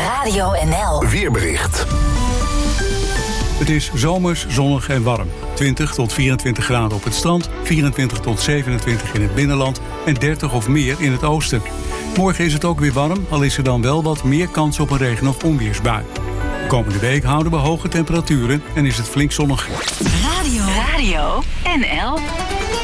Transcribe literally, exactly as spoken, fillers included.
Radio N L. Weerbericht. Het is zomers, zonnig en warm. twintig tot vierentwintig graden op het strand, vierentwintig tot zevenentwintig in het binnenland en dertig of meer in het oosten. Morgen is het ook weer warm, al is er dan wel wat meer kans op een regen- of onweersbui. Komende week houden we hoge temperaturen en is het flink zonnig. Radio, Radio N L.